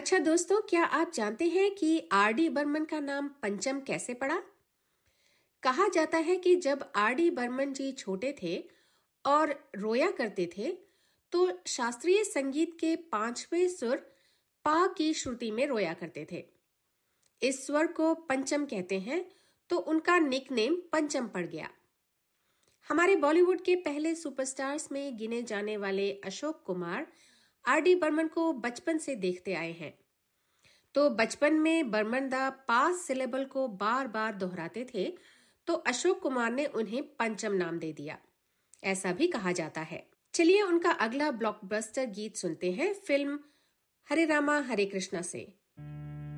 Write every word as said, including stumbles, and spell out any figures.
अच्छा दोस्तों, क्या आप जानते हैं कि आर डी बर्मन का नाम पंचम कैसे पड़ा? कहा जाता है कि जब आर डी बर्मन जी छोटे थे और रोया करते थे, तो शास्त्रीय संगीत के पांचवें सुर पा की श्रुति में रोया करते थे। इस स्वर को पंचम कहते हैं, तो उनका निकनेम पंचम पड़ गया। हमारे बॉलीवुड के पहले सुपरस्टार्स में गिने जाने वाले अशोक कुमार आर डी बर्मन को बचपन से देखते आए हैं। तो बचपन में बर्मन दा पास सिलेबल को बार बार दोहराते थे, तो अशोक कुमार ने उन्हें पंचम नाम दे दिया, ऐसा भी कहा जाता है। चलिए उनका अगला ब्लॉकबस्टर गीत सुनते हैं फिल्म हरे रामा हरे कृष्णा से।